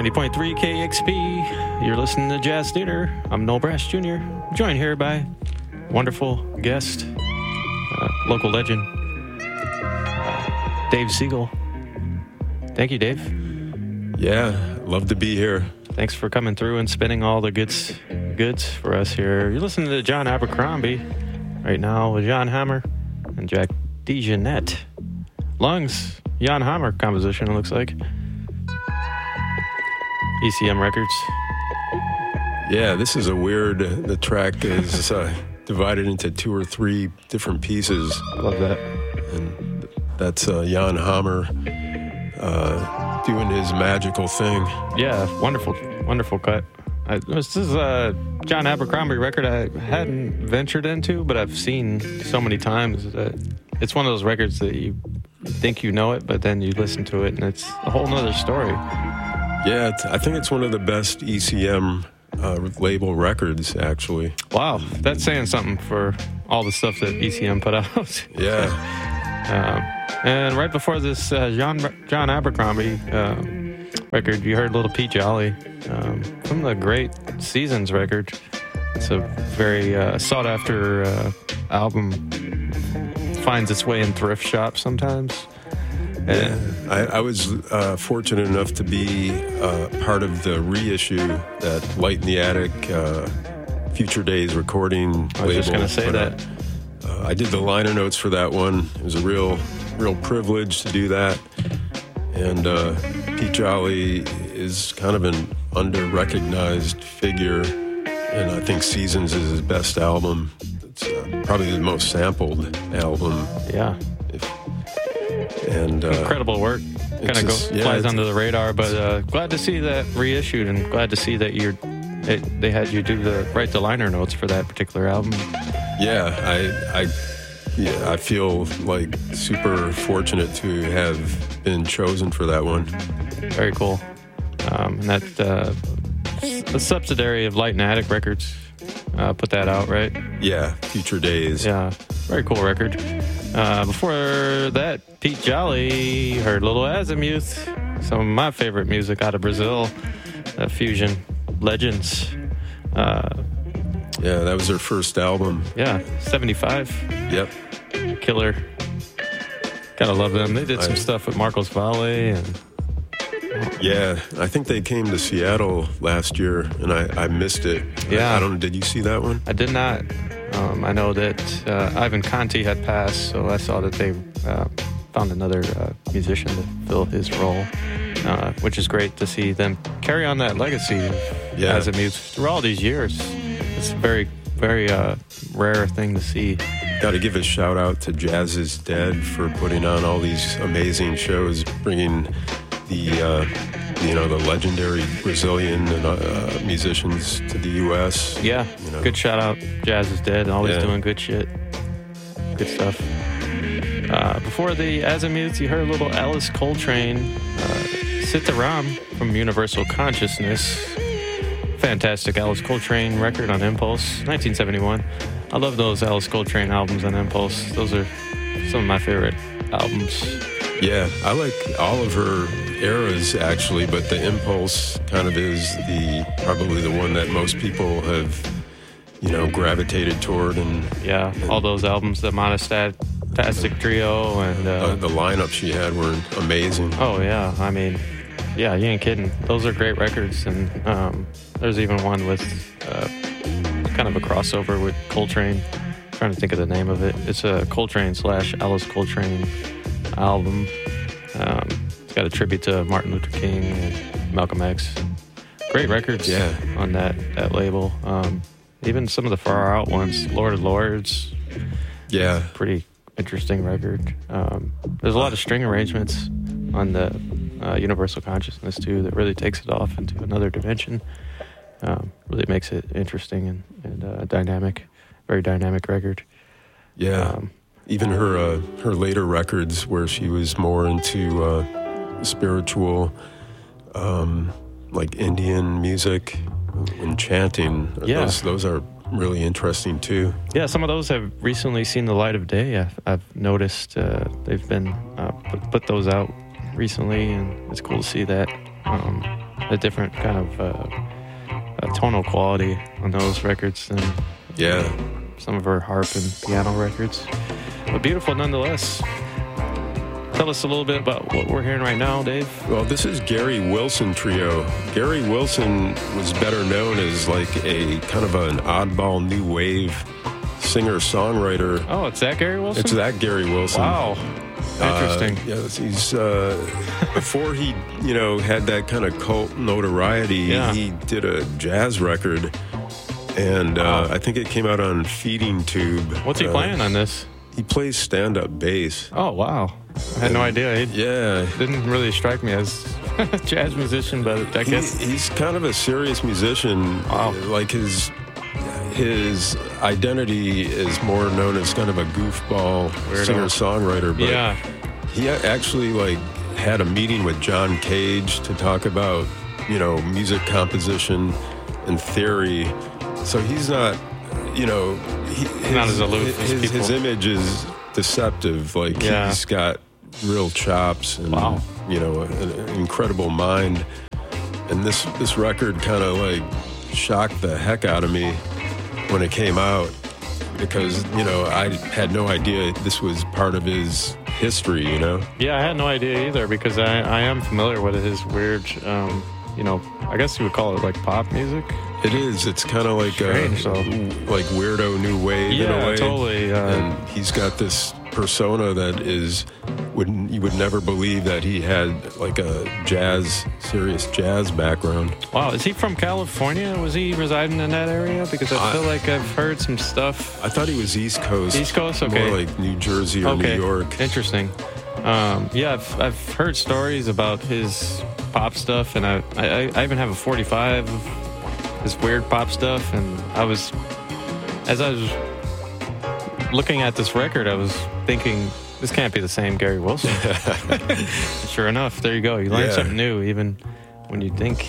90.3 KXP. You're listening to Jazz Theater. I'm Noel Brash Jr. Joined here by wonderful guest, local legend, Dave Siegel. Thank you, Dave. Yeah, love to be here. Thanks for coming through and spinning all the goods for us here. You're listening to John Abercrombie right now with Jan Hammer and Jack DeJohnette. Lungs, Jan Hammer composition, it looks like. ECM Records. Yeah, this is a weird, the track is divided into 2 or 3 different pieces. I love that. And that's Jan Hammer doing his magical thing. Yeah, wonderful cut. This is a John Abercrombie record I hadn't ventured into, but I've seen so many times that it's one of those records that you think you know it, but then you listen to it and it's a whole nother story. Yeah, I think it's one of the best ECM label records, actually. Wow, that's saying something for all the stuff that ECM put out. Yeah. And right before this John Abercrombie record, you heard Little Pete Jolly from the great Seasons record. It's a very sought-after album. Finds its way in thrift shops sometimes. Yeah, I was fortunate enough to be part of the reissue that Light in the Attic Future Days recording label. I was just going to say that. I did the liner notes for that one. It was a real privilege to do that. And Pete Jolly is kind of an under-recognized figure, and I think Seasons is his best album. It's probably the most sampled album. Yeah. And incredible work. Kind of flies under the radar, but glad to see that reissued, and glad to see that they had you write the liner notes for that particular album. Yeah, I feel like super fortunate to have been chosen for that one. Very cool. And that a subsidiary of Light and Attic Records put that out, right? Yeah, Future Days. Yeah, very cool record. Before that, Pete Jolly heard Little Azimuth, some of my favorite music out of Brazil, fusion legends. Yeah, that was their first album. Yeah, 75. Yep. Killer. Gotta love them. They did some stuff with Marcos Valle and... Yeah, I think they came to Seattle last year, and I missed it. Yeah. I don't. Did you see that one? I did not. I know that Ivan Conti had passed, so I saw that they found another musician to fill his role, which is great to see them carry on that legacy as a music through all these years. It's a very, very rare thing to see. Got to give a shout out to Jazz is Dead for putting on all these amazing shows, bringing the legendary Brazilian musicians to the U.S. Yeah, good shout out. Jazz is Dead, always doing good shit. Good stuff. Before the Azimuth, you heard a little Alice Coltrane, Sitaram from Universal Consciousness. Fantastic Alice Coltrane record on Impulse, 1971. I love those Alice Coltrane albums on Impulse. Those are some of my favorite albums. Yeah, I like all of her eras, actually, but the Impulse kind of is probably the one that most people have, gravitated toward. And all those albums, the Monostatic Trio, and the lineup she had were amazing. Oh yeah, I mean, you ain't kidding. Those are great records, and there's even one with kind of a crossover with Coltrane. I'm trying to think of the name of it. It's a Coltrane / Alice Coltrane album. It's got a tribute to Martin Luther King and Malcolm X. Great records on that label. Even some of the far out ones, Lord of Lords. Yeah. Pretty interesting record. There's a lot of string arrangements on the Universal Consciousness too that really takes it off into another dimension. Really makes it interesting and dynamic. Very dynamic record. Yeah. Even her later records where she was more into spiritual, like Indian music and chanting. Yeah. Those are really interesting too. Yeah, some of those have recently seen the light of day. I've noticed they've been put those out recently, and it's cool to see that. a different kind of tonal quality on those records than some of her harp and piano records. But beautiful nonetheless. Tell us a little bit about what we're hearing right now, Dave. Well, this is Gary Wilson Trio. Gary Wilson was better known as like a kind of an oddball new wave singer-songwriter. Oh, it's that Gary Wilson? It's that Gary Wilson. Wow. Interesting. He's before he, had that kind of cult notoriety, he did a jazz record, and I think it came out on Feeding Tube. What's he playing on this? He plays stand-up bass. Oh, wow. I had no idea. He didn't really strike me as a jazz musician, but I guess... He's kind of a serious musician. Wow. Like his identity is more known as kind of a goofball singer-songwriter. But he actually had a meeting with John Cage to talk about, music composition and theory. So he's not, not as aloof as people. His image is deceptive. He's got real chops and, an incredible mind. And this record kind of shocked the heck out of me when it came out, because I had no idea this was part of his history. Yeah, I had no idea either, because I am familiar with his weird I guess you would call it like pop music. It is. It's kind of like strange, like weirdo new wave in a way. Totally. And he's got this persona that you would never believe that he had like a serious jazz background. Wow, is he from California? Was he residing in that area? Because I feel like I've heard some stuff. I thought he was East Coast. East Coast, okay. More like New Jersey or New York. Interesting. I've heard stories about his pop stuff, and I even have a 45 of his weird pop stuff, and as I was looking at this record, I was thinking, this can't be the same Gary Wilson. Sure enough, there you go. You learn something new, even when you think.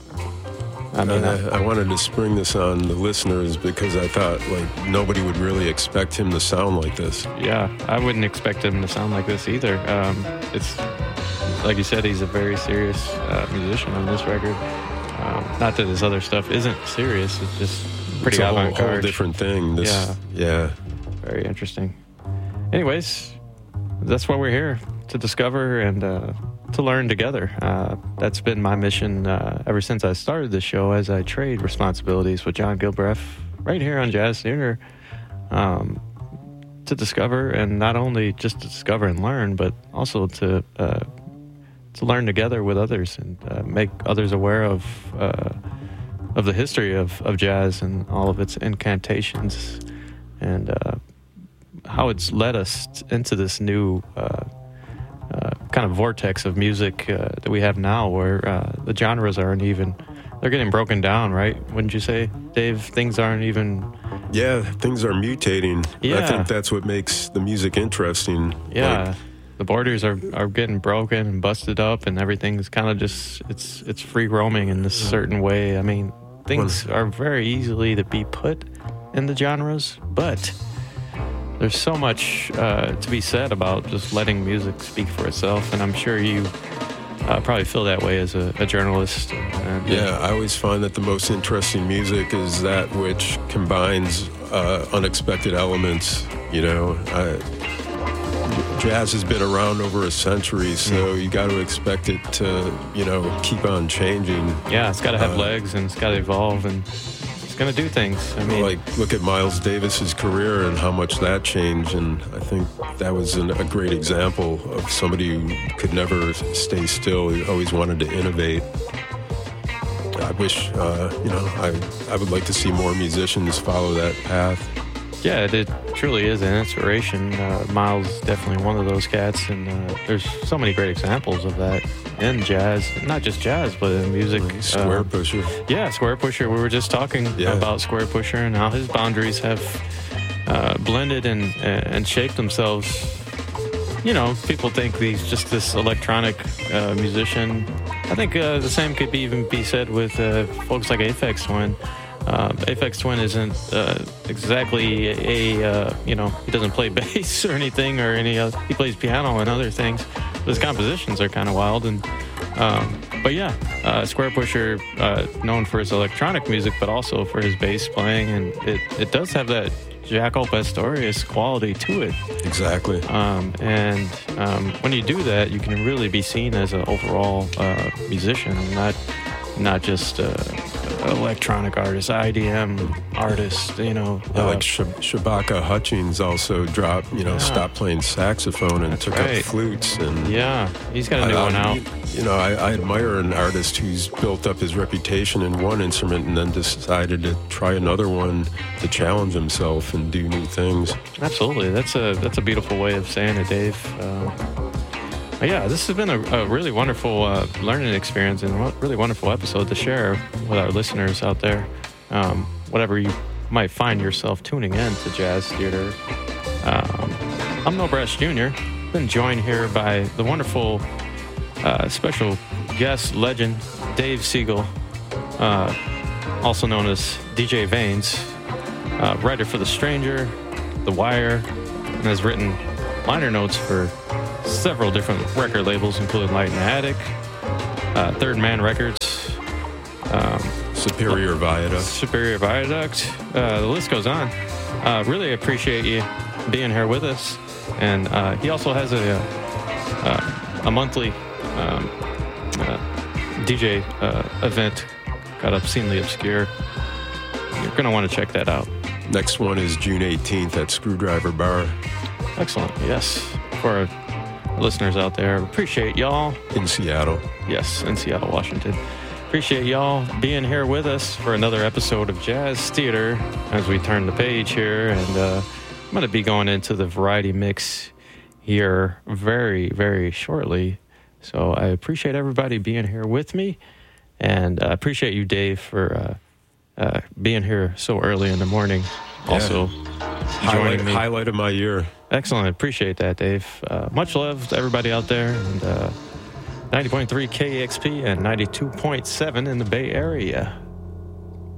I wanted to spring this on the listeners because I thought nobody would really expect him to sound like this. Yeah, I wouldn't expect him to sound like this either. It's like you said, he's a very serious musician on this record. Not that his other stuff isn't serious; it's just pretty avant-garde. It's a whole different thing. Very interesting. Anyways, that's what we're here to discover and to learn together. That's been my mission ever since I started the show, as I trade responsibilities with John Gilbreth right here on Jazz Sooner, to discover, and not only just to discover and learn, but also to learn together with others and make others aware of the history of jazz and all of its incantations, and how it's led us into this new kind of vortex of music that we have now, where the genres they're getting broken down, right? Wouldn't you say, Dave? Things aren't even... Yeah, things are mutating. Yeah. I think that's what makes the music interesting. Yeah. The borders are getting broken and busted up, and everything's kind of just, it's free roaming in this certain way. I mean, things are very easily to be put in the genres, but there's so much to be said about just letting music speak for itself, and I'm sure you probably feel that way as a journalist. I always find that the most interesting music is that which combines unexpected elements. Jazz has been around over a century, so you got to expect it to, keep on changing. Yeah, it's got to have legs, and it's got to evolve, and it's going to do things. I mean, look at Miles Davis's career and how much that changed, and I think that was a great example of somebody who could never stay still. He always wanted to innovate. I wish, I would like to see more musicians follow that path. Yeah, it truly is an inspiration. Miles is definitely one of those cats, and there's so many great examples of that in jazz. Not just jazz, but in music. Squarepusher. Yeah, Squarepusher. We were just talking about Squarepusher and how his boundaries have blended and shaped themselves. People think he's just this electronic musician. I think the same could even be said with folks like Aphex Twin. Aphex Twin isn't exactly he doesn't play bass or anything or any other. He plays piano and other things. But his compositions are kind of wild, and But yeah, Squarepusher, known for his electronic music, but also for his bass playing, and it does have that Jaco Pastorius quality to it. Exactly. When you do that, you can really be seen as an overall musician, not just electronic artist, IDM artist, like Shabaka Hutchings also dropped, stopped playing saxophone and took up flutes. And yeah, he's got a new one out. I admire an artist who's built up his reputation in one instrument and then decided to try another one to challenge himself and do new things. Absolutely. That's a beautiful way of saying it, Dave. Yeah, this has been a really wonderful learning experience and a really wonderful episode to share with our listeners out there. Whatever you might find yourself tuning in to Jazz Theater. I'm Noah Brash Jr. Been joined here by the wonderful special guest legend, Dave Siegel, also known as DJ Veins, writer for The Stranger, The Wire, and has written liner notes for several different record labels, including Light and Attic, Third Man Records, Superior Viaduct. The list goes on. Really appreciate you being here with us. And he also has a monthly DJ event called Obscenely Obscure. You're going to want to check that out. Next one is June 18th at Screwdriver Bar. Excellent. Yes. For our listeners out there, appreciate y'all. In Seattle. Yes, in Seattle, Washington. Appreciate y'all being here with us for another episode of Jazz Theater as we turn the page here. And I'm going to be going into the variety mix here very, very shortly. So I appreciate everybody being here with me. And I appreciate you, Dave, for being here so early in the morning. Also, joining me. Highlight of my year. Excellent. Appreciate that, Dave. Much love to everybody out there. And 90.3 KEXP and 92.7 in the Bay Area.